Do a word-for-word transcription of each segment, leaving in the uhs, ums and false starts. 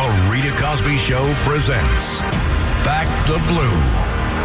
The Rita Cosby Show presents Back the Blue.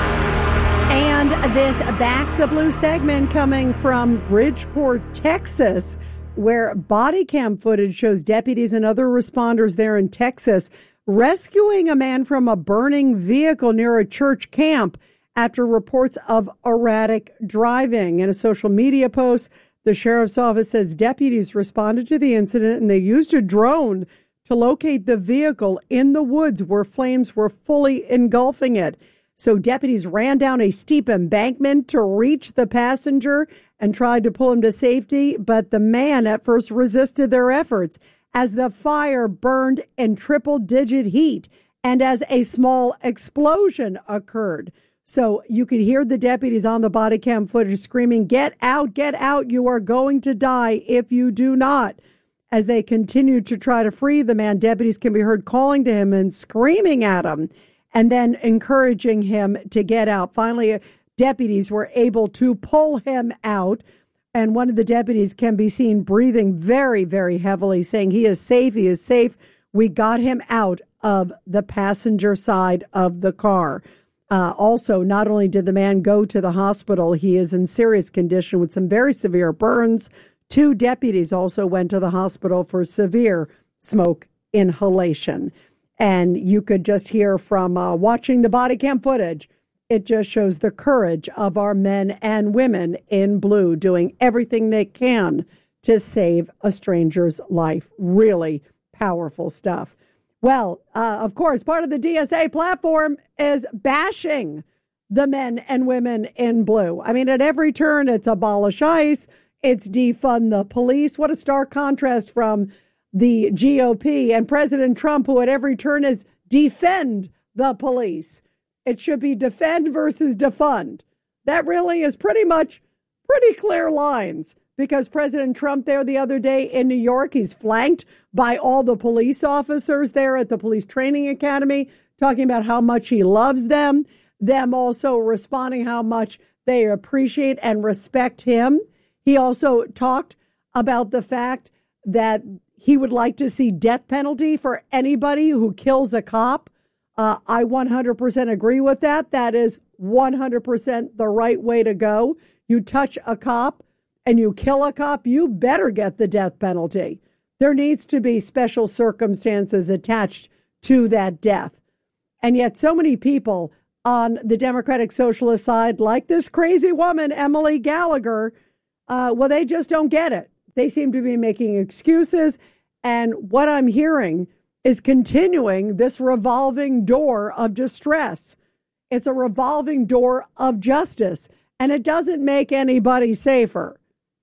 And this Back the Blue segment coming from Bridgeport, Texas, where body cam footage shows deputies and other responders there in Texas rescuing a man from a burning vehicle near a church camp after reports of erratic driving. In a social media post, the sheriff's office says deputies responded to the incident and they used a drone to locate the vehicle in the woods where flames were fully engulfing it. So deputies ran down a steep embankment to reach the passenger and tried to pull him to safety, but the man at first resisted their efforts as the fire burned in triple-digit heat and as a small explosion occurred. So you could hear the deputies on the body cam footage screaming, "Get out, get out, you are going to die if you do not." As they continued to try to free the man, deputies can be heard calling to him and screaming at him, and then encouraging him to get out. Finally, deputies were able to pull him out, and one of the deputies can be seen breathing very, very heavily, saying he is safe, he is safe. We got him out of the passenger side of the car. Uh, also, not only did the man go to the hospital, he is in serious condition with some very severe burns. Two deputies also went to the hospital for severe smoke inhalation. And you could just hear from uh, watching the body cam footage, it just shows the courage of our men and women in blue doing everything they can to save a stranger's life. Really powerful stuff. Well, uh, of course, part of the D S A platform is bashing the men and women in blue. I mean, at every turn, it's abolish ICE, it's defund the police. What a stark contrast from the G O P and President Trump, who at every turn is defend the police. It should be defend versus defund. That really is pretty much pretty clear lines, because President Trump there the other day in New York, he's flanked by all the police officers there at the Police Training Academy, talking about how much he loves them, them also responding how much they appreciate and respect him. He also talked about the fact that he would like to see death penalty for anybody who kills a cop. Uh, I one hundred percent agree with that. That is one hundred percent the right way to go. You touch a cop and you kill a cop, you better get the death penalty. There needs to be special circumstances attached to that death. And yet so many people on the Democratic Socialist side, like this crazy woman, Emily Gallagher, uh, well, they just don't get it. They seem to be making excuses. And what I'm hearing is continuing this revolving door of distress. It's a revolving door of justice, and it doesn't make anybody safer.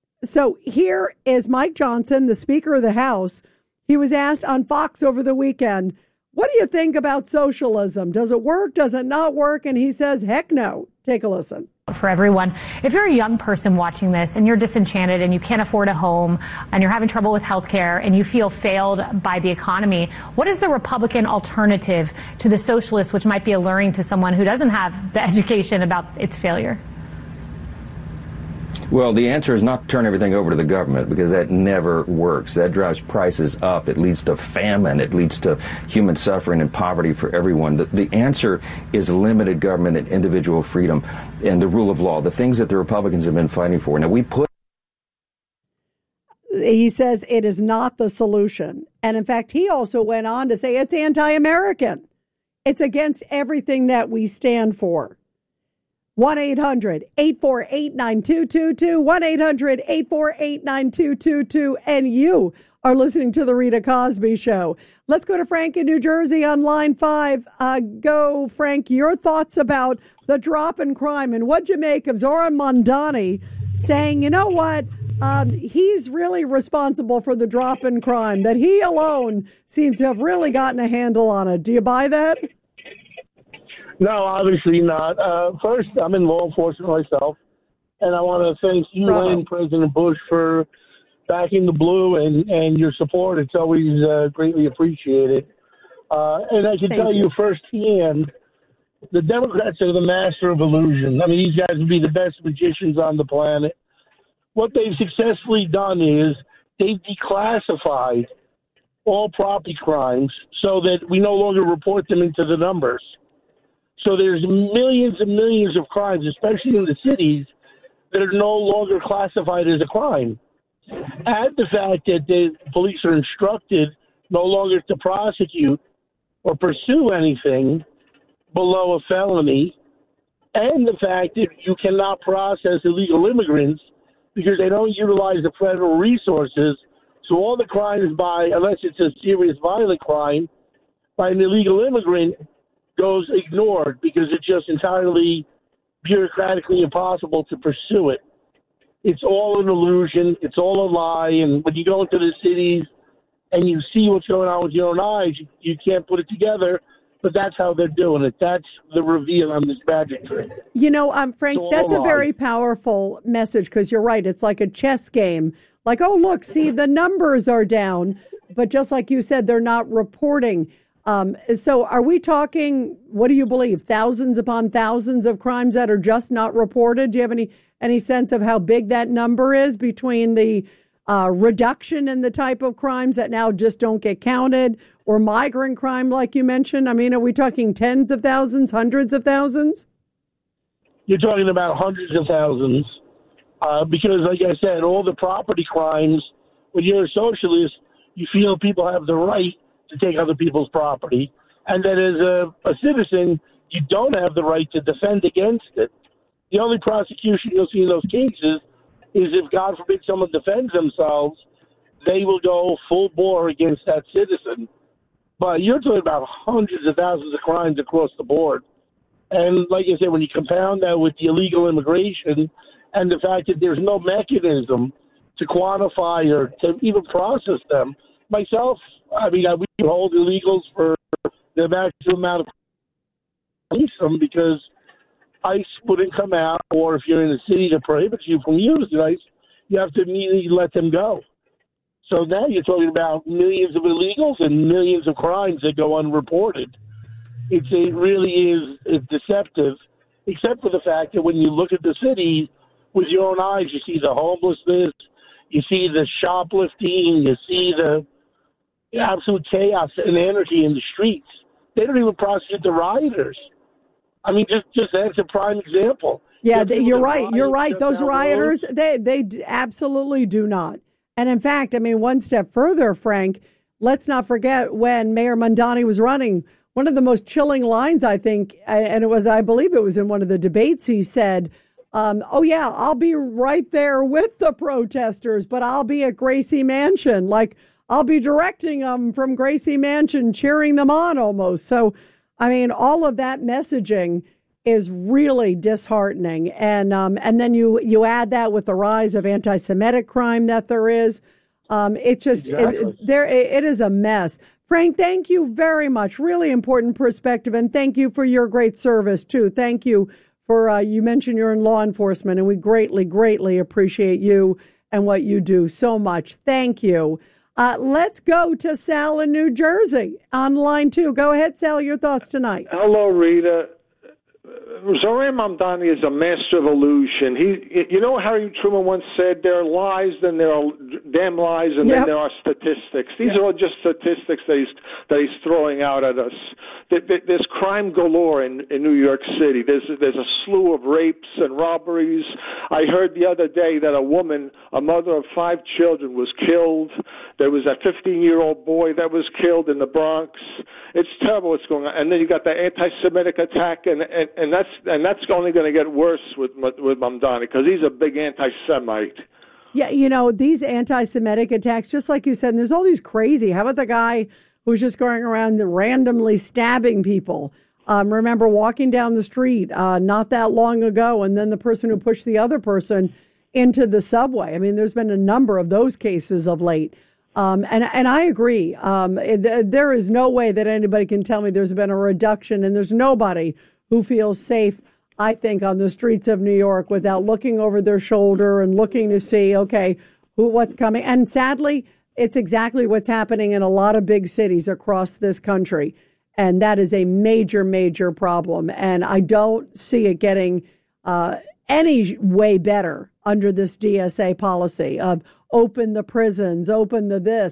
So here is Mike Johnson, the Speaker of the House. He was asked on Fox over the weekend, what do you think about socialism? Does it work? Does it not work? And he says, heck no. Take a listen. For everyone, if you're a young person watching this and you're disenchanted and you can't afford a home and you're having trouble with health care and you feel failed by the economy, what is the Republican alternative to the socialist, which might be alluring to someone who doesn't have the education about its failure? Well, the answer is not to turn everything over to the government, because that never works. That drives prices up. It leads to famine. It leads to human suffering and poverty for everyone. The, the answer is limited government and individual freedom and the rule of law, the things that the Republicans have been fighting for. Now, we put... He says it is not the solution. And in fact, he also went on to say it's anti-American. It's against everything that we stand for. one eight hundred eight four eight nine two two two, one eight hundred eight four eight nine two two two, and you are listening to The Rita Cosby Show. Let's go to Frank in New Jersey on line five. Uh, go, Frank, your thoughts about the drop in crime and what you make of Zoran Mondani saying, you know what, um, he's really responsible for the drop in crime, that he alone seems to have really gotten a handle on it. Do you buy that? No, obviously not. Uh, first, I'm in law enforcement myself, and I want to thank you Bravo. and President Bush for backing the blue and, and your support. It's always uh, greatly appreciated. Uh, and I can thank tell you. you firsthand, the Democrats are the master of illusion. I mean, these guys would be the best magicians on the planet. What they've successfully done is they've declassified all property crimes so that we no longer report them into the numbers. So there's millions and millions of crimes, especially in the cities, that are no longer classified as a crime. Add the fact that the police are instructed no longer to prosecute or pursue anything below a felony, and the fact that you cannot process illegal immigrants because they don't utilize the federal resources. So all the crimes by, unless it's a serious violent crime, by an illegal immigrant goes ignored because it's just entirely bureaucratically impossible to pursue it. It's all an illusion. It's all a lie. And when you go into the cities and you see what's going on with your own eyes, you, you can't put it together. But that's how they're doing it. That's the reveal on this magic trick. You know, um, Frank, that's a lie. very powerful message because you're right. It's like a chess game. Like, oh, look, see, the numbers are down. But just like you said, they're not reporting. Um, so are we talking, what do you believe, thousands upon thousands of crimes that are just not reported? Do you have any, any sense of how big that number is between the uh, reduction in the type of crimes that now just don't get counted or migrant crime, like you mentioned? I mean, are we talking tens of thousands, hundreds of thousands? You're talking about hundreds of thousands uh, because, like I said, all the property crimes, when you're a socialist, you feel people have the right to take other people's property, and that as a, a citizen, you don't have the right to defend against it. The only prosecution you'll see in those cases is if, God forbid, someone defends themselves, they will go full bore against that citizen. But you're talking about hundreds of thousands of crimes across the board. And like I said, when you compound that with the illegal immigration and the fact that there's no mechanism to quantify or to even process them, myself, I mean, I, we hold illegals for the maximum amount of police them because ICE wouldn't come out, or if you're in a city that prohibits you from using ICE, you have to immediately let them go. So now you're talking about millions of illegals and millions of crimes that go unreported. It's, it really is it's deceptive, except for the fact that when you look at the city with your own eyes, you see the homelessness, you see the shoplifting, you see the absolute chaos and anarchy in the streets. They don't even prosecute the rioters. I mean, just just that's a prime example. Yeah, you're, you're right. You're right. Those rioters, they they absolutely do not. And in fact, I mean, one step further, Frank, let's not forget when Mayor Mamdani was running, one of the most chilling lines, I think, and it was, I believe it was in one of the debates, he said, um, oh, yeah, I'll be right there with the protesters, but I'll be at Gracie Mansion. Like, I'll be directing them from Gracie Mansion, cheering them on almost. So, I mean, all of that messaging is really disheartening. And um, and then you, you add that with the rise of anti-Semitic crime that there is. Um, it just, exactly. it, there, it, it is a mess. Frank, thank you very much. Really important perspective. And thank you for your great service, too. Thank you for, uh, you mentioned you're in law enforcement, and we greatly, greatly appreciate you and what you do so much. Thank you. Uh, let's go to Sal in New Jersey on line two. Go ahead, Sal, your thoughts tonight. Hello, Rita. Zohran Mamdani is a master of illusion. He, you know, Harry Truman once said, "There are lies, then there are damn lies, and yep. then there are statistics." These yep. are all just statistics that he's that he's throwing out at us. There's crime galore in, in New York City. There's there's a slew of rapes and robberies. I heard the other day that a woman, a mother of five children, was killed. There was a fifteen-year-old boy that was killed in the Bronx. It's terrible what's going on. And then you got the anti-Semitic attack, and and, and that's and that's only going to get worse with with Mamdani because he's a big anti-Semite. Yeah, you know, these anti-Semitic attacks, just like you said, and there's all these crazy. How about the guy who's just going around randomly stabbing people? Um, remember walking down the street uh, not that long ago, and then the person who pushed the other person into the subway. I mean, there's been a number of those cases of late. Um, and, and I agree. Um, th- there is no way that anybody can tell me there's been a reduction, and there's nobody who feels safe, I think, on the streets of New York without looking over their shoulder and looking to see, okay, who, what's coming. And sadly, it's exactly what's happening in a lot of big cities across this country. And that is a major, major problem. And I don't see it getting uh, any way better under this D S A policy of open the prisons, open the this.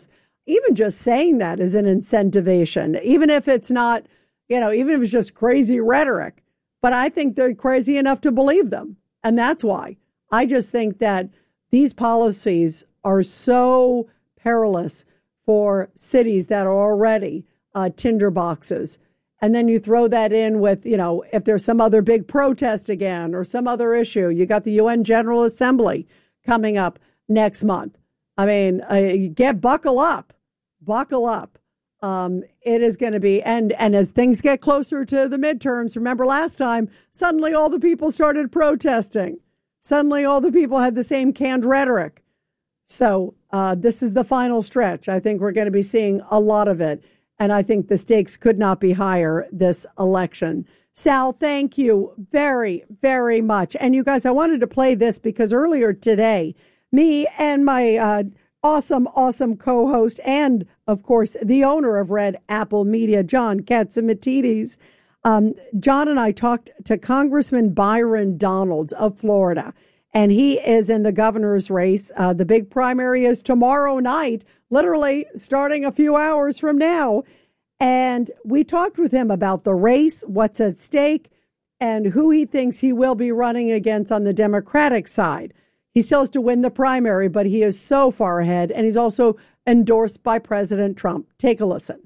even just saying that is an incentivization, even if it's not, you know, even if it's just crazy rhetoric. But I think they're crazy enough to believe them. And that's why I just think that these policies are so perilous for cities that are already uh, tinderboxes. And then you throw that in with, you know, if there's some other big protest again or some other issue, you got the U N General Assembly coming up next month. I mean, uh, get buckle up, buckle up. Um, it is going to be, and, and as things get closer to the midterms, remember last time, suddenly all the people started protesting. Suddenly all the people had the same canned rhetoric. So uh, this is the final stretch. I think we're going to be seeing a lot of it. And I think the stakes could not be higher this election. Sal, thank you very, very much. And you guys, I wanted to play this because earlier today, me and my uh, awesome, awesome co-host and, of course, the owner of Red Apple Media, John Catsimatidis, um, John and I talked to Congressman Byron Donalds of Florida, and he is in the governor's race. Uh, the big primary is tomorrow night, literally starting a few hours from now. And we talked with him about the race, what's at stake, and who he thinks he will be running against on the Democratic side. He still has to win the primary, but he is so far ahead, and he's also endorsed by President Trump. Take a listen.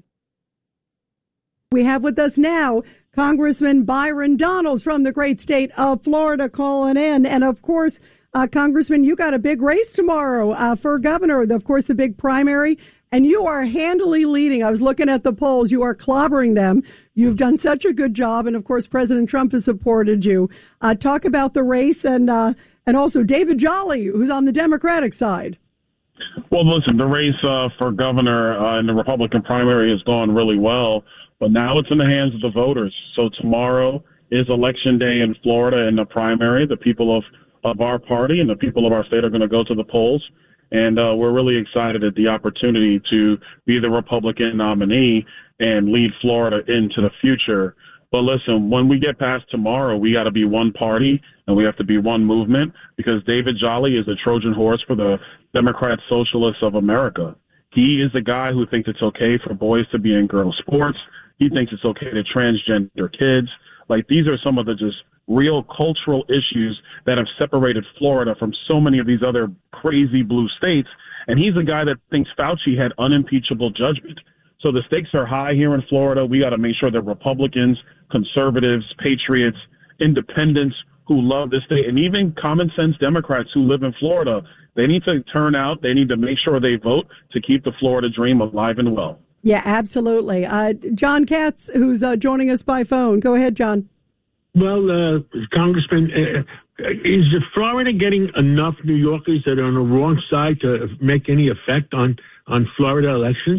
We have with us now Congressman Byron Donalds from the great state of Florida calling in. And, of course, uh, Congressman, you got a big race tomorrow uh, for governor, of course, the big primary, and you are handily leading. I was looking at the polls. You are clobbering them. You've done such a good job, and, of course, President Trump has supported you. Uh, talk about the race and uh, and also David Jolly, who's on the Democratic side. Well, listen, the race uh, for governor uh, in the Republican primary has gone really well, but now it's in the hands of the voters. So tomorrow is election day in Florida in the primary. The people of, of our party and the people of our state are going to go to the polls, and uh, we're really excited at the opportunity to be the Republican nominee and lead Florida into the future. But listen, when we get past tomorrow, we got to be one party and we have to be one movement, because David Jolly is a Trojan horse for the Democrat Socialists of America. He is the guy who thinks it's okay for boys to be in girls' sports. He thinks it's okay to transgender kids. Like, these are some of the just real cultural issues that have separated Florida from so many of these other crazy blue states. And he's the guy that thinks Fauci had unimpeachable judgment. So the stakes are high here in Florida. We got to make sure that Republicans, conservatives, patriots, independents who love this state, and even common sense Democrats who live in Florida, they need to turn out. They need to make sure they vote to keep the Florida dream alive and well. Yeah, absolutely. Uh, John Katz, who's uh, joining us by phone. Go ahead, John. Well, uh, Congressman, uh, is Florida getting enough New Yorkers that are on the wrong side to make any effect on, on Florida elections?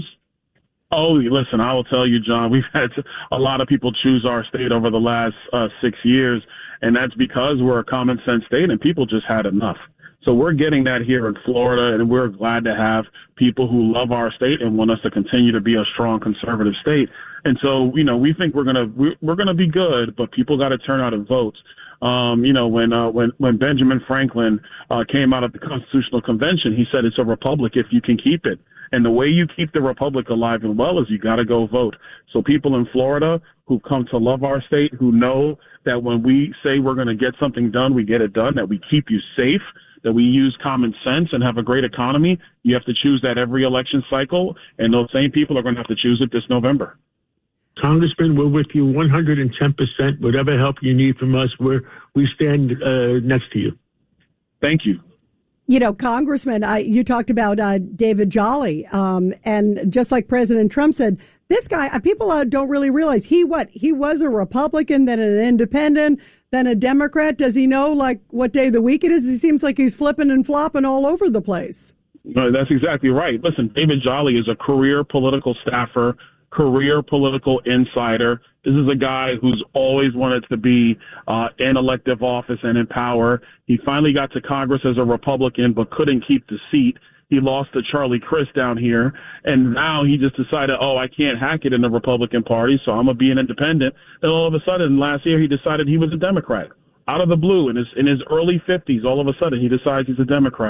Oh, listen, I will tell you, John, we've had a lot of people choose our state over the last uh, six years, and that's because we're a common sense state and people just had enough. So we're getting that here in Florida, and we're glad to have people who love our state and want us to continue to be a strong conservative state. And so, you know, we think we're going to we're going to be good, but people got to turn out and vote. Um, you know, when uh, when when Benjamin Franklin uh, came out of the Constitutional Convention, he said it's a republic if you can keep it. And the way you keep the republic alive and well is you got to go vote. So people in Florida who've come to love our state, who know that when we say we're going to get something done, we get it done, that we keep you safe, that we use common sense and have a great economy, you have to choose that every election cycle. And those same people are going to have to choose it this November. Congressman, we're with you one hundred ten percent. Whatever help you need from us, we're, we stand uh, next to you. Thank you. You know, Congressman, I, you talked about uh, David Jolly, um, and just like President Trump said, this guy, uh, people uh, don't really realize he what he was a Republican, then an independent, then a Democrat. Does he know like what day of the week it is? He seems like he's flipping and flopping all over the place. No, that's exactly right. Listen, David Jolly is a career political staffer, career political insider. This is a guy who's always wanted to be uh, in elective office and in power. He finally got to Congress as a Republican, but couldn't keep the seat. He lost to Charlie Crist down here, and now he just decided, oh, I can't hack it in the Republican Party, so I'm going to be an independent. And all of a sudden, last year, he decided he was a Democrat. Out of the blue, in his in his early fifties, all of a sudden, he decides he's a Democrat.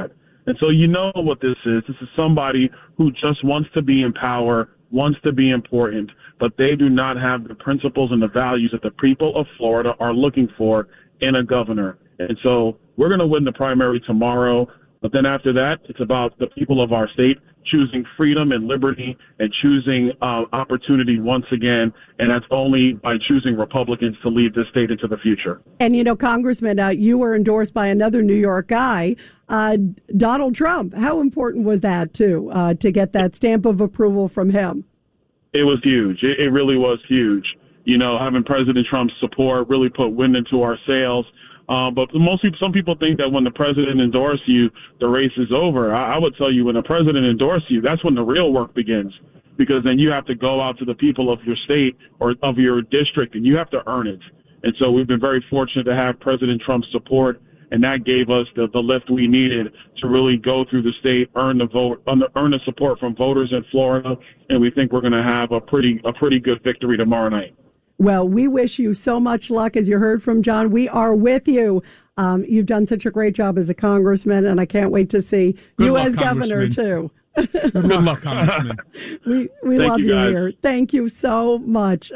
And so you know what this is. This is somebody who just wants to be in power, wants to be important, but they do not have the principles and the values that the people of Florida are looking for in a governor. And so we're going to win the primary tomorrow. But then after that, it's about the people of our state choosing freedom and liberty and choosing uh, opportunity once again. And that's only by choosing Republicans to lead this state into the future. And, you know, Congressman, uh, you were endorsed by another New York guy, uh, Donald Trump. How important was that, too, uh, to get that stamp of approval from him? It was huge. It, it really was huge. You know, having President Trump's support really put wind into our sails. Uh, but most people, some people think that when the president endorses you, the race is over. I, I would tell you when the president endorses you, that's when the real work begins, because then you have to go out to the people of your state or of your district, and you have to earn it. And so we've been very fortunate to have President Trump's support, and that gave us the, the lift we needed to really go through the state, earn the vote, earn the support from voters in Florida, and we think we're going to have a pretty a pretty good victory tomorrow night. Well, we wish you so much luck. As you heard from John, we are with you. Um, you've done such a great job as a congressman, and I can't wait to see Good you luck, as governor, too. Good luck, Congressman. we we Thank love you, you guys. here. Thank you so much.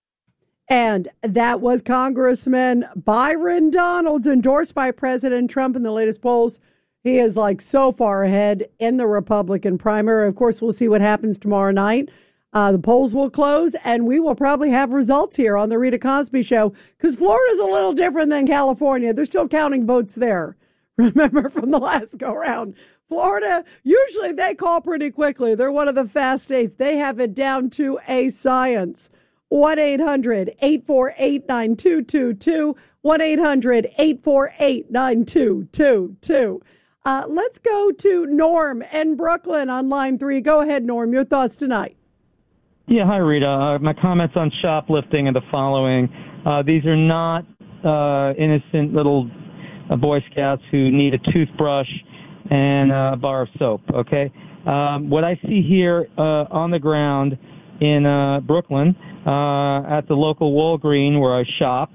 And that was Congressman Byron Donalds, endorsed by President Trump in the latest polls. He is like so far ahead in the Republican primary. Of course, we'll see what happens tomorrow night. Uh, the polls will close, and we will probably have results here on the Rita Cosby Show, because Florida's a little different than California. They're still counting votes there. Remember from the last go-round. Florida, usually they call pretty quickly. They're one of the fast states. They have it down to a science. one eight hundred eight four eight nine two two two. one eight hundred eight four eight nine two two two. Uh, let's go to Norm in Brooklyn on line three. Go ahead, Norm. Your thoughts tonight. Yeah, hi, Rita. Uh, my comments on shoplifting are the following. Uh, these are not uh, innocent little uh, Boy Scouts who need a toothbrush and uh, a bar of soap, okay? Um, what I see here uh, on the ground in uh, Brooklyn uh, at the local Walgreen where I shop,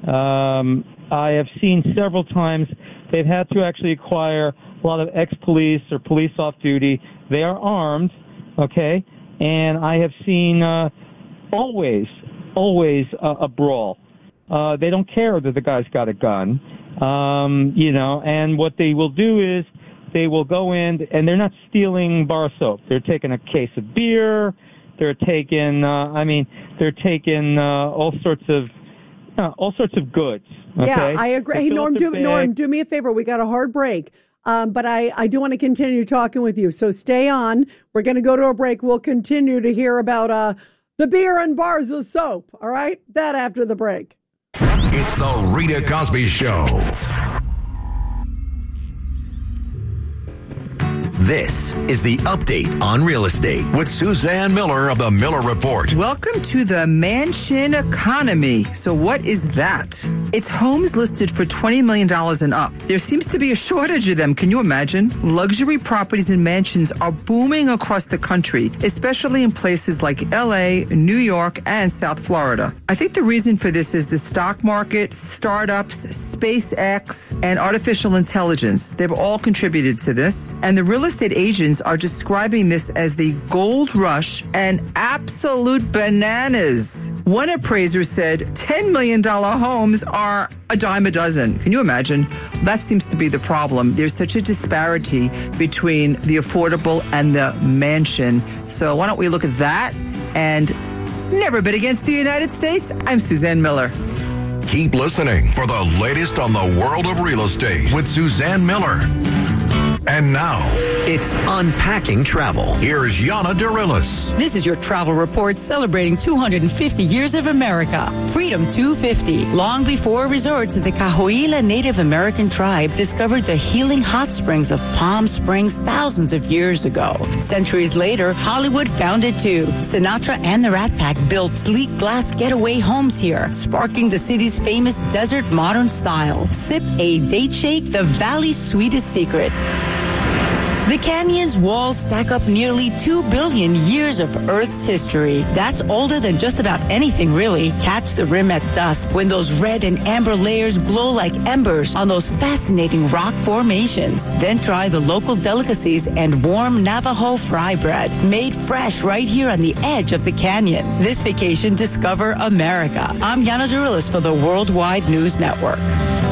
um, I have seen several times they've had to actually acquire a lot of ex-police or police off-duty. They are armed, okay? And I have seen uh, always, always uh, a brawl. Uh, they don't care that the guy's got a gun, um, you know, and what they will do is they will go in, and they're not stealing bar soap. They're taking a case of beer. They're taking, uh, I mean, they're taking uh, all sorts of uh, all sorts of goods. Okay? Yeah, I agree. Hey, Norm, do, Norm, do me a favor. We got a hard break. Um, but I, I do want to continue talking with you. So stay on. We're going to go to a break. We'll continue to hear about uh, the beer and bars of soap. All right? That after the break. It's the Rita Cosby Show. This is the Update on Real Estate with Suzanne Miller of the Miller Report. Welcome to the mansion economy. So what is that? It's homes listed for twenty million dollars and up. There seems to be a shortage of them. Can you imagine? Luxury properties and mansions are booming across the country, especially in places like L A, New York, and South Florida. I think the reason for this is the stock market, startups, SpaceX, and artificial intelligence. They've all contributed to this. And the real estate agents are describing this as the gold rush and absolute bananas. One appraiser said ten million dollars homes are a dime a dozen. Can you imagine? That seems to be the problem. There's such a disparity between the affordable and the mansion. So why don't we look at that and never bid against the United States? I'm Suzanne Miller. Keep listening for the latest on the world of real estate with Suzanne Miller. And now, it's Unpacking Travel. Here's Yana Darilis. This is your travel report celebrating two hundred fifty years of America. Freedom two fifty. Long before resorts, the Cahuilla Native American tribe discovered the healing hot springs of Palm Springs thousands of years ago. Centuries later, Hollywood found it too. Sinatra and the Rat Pack built sleek glass getaway homes here, sparking the city's famous desert modern style. Sip a date shake, the Valley's sweetest secret. The canyon's walls stack up nearly two billion years of Earth's history. That's older than just about anything, really. Catch the rim at dusk when those red and amber layers glow like embers on those fascinating rock formations. Then try the local delicacies and warm Navajo fry bread, made fresh right here on the edge of the canyon. This vacation, discover America. I'm Yana Durilis for the Worldwide News Network.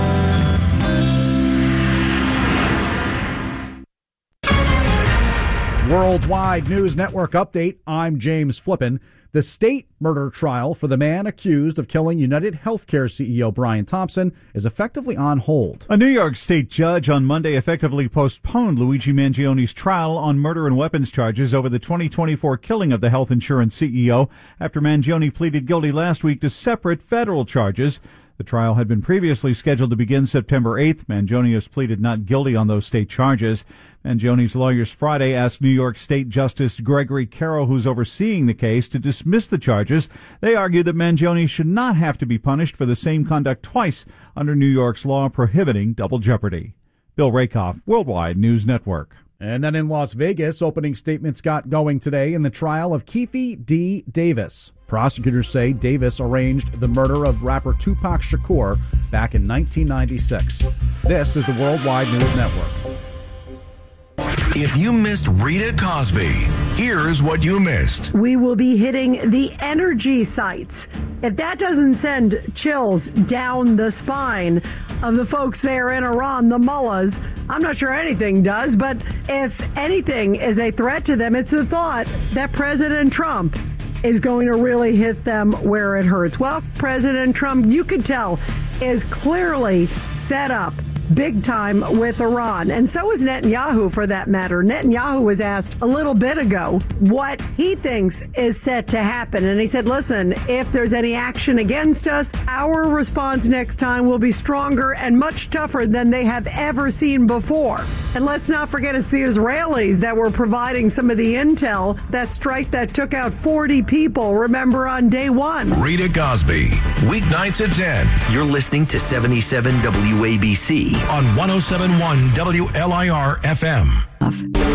Worldwide News Network update. I'm James Flippin. The state murder trial for the man accused of killing United Healthcare C E O Brian Thompson is effectively on hold. A New York state judge on Monday effectively postponed Luigi Mangioni's trial on murder and weapons charges over the twenty twenty-four killing of the health insurance C E O after Mangioni pleaded guilty last week to separate federal charges. The trial had been previously scheduled to begin September eighth. Mangioni has pleaded not guilty on those state charges. Mangioni's lawyers Friday asked New York State Justice Gregory Caro, who's overseeing the case, to dismiss the charges. They argue that Mangioni should not have to be punished for the same conduct twice under New York's law prohibiting double jeopardy. Bill Rakoff, Worldwide News Network. And then in Las Vegas, opening statements got going today in the trial of Keefe D. Davis. Prosecutors say Davis arranged the murder of rapper Tupac Shakur back in nineteen ninety-six. This is the Worldwide News Network. If you missed Rita Cosby, here's what you missed. We will be hitting the energy sites. If that doesn't send chills down the spine of the folks there in Iran, the mullahs, I'm not sure anything does, but if anything is a threat to them, it's the thought that President Trump is going to really hit them where it hurts. Well, President Trump, you could tell, is clearly fed up big time with Iran. And so is Netanyahu, for that matter. Netanyahu was asked a little bit ago what he thinks is set to happen. And he said, listen, if there's any action against us, our response next time will be stronger and much tougher than they have ever seen before. And let's not forget, it's the Israelis that were providing some of the intel, that strike that took out forty people, remember, on day one. Rita Cosby, weeknights at ten. You're listening to seventy-seven W A B C on one oh seven point one W L I R F M.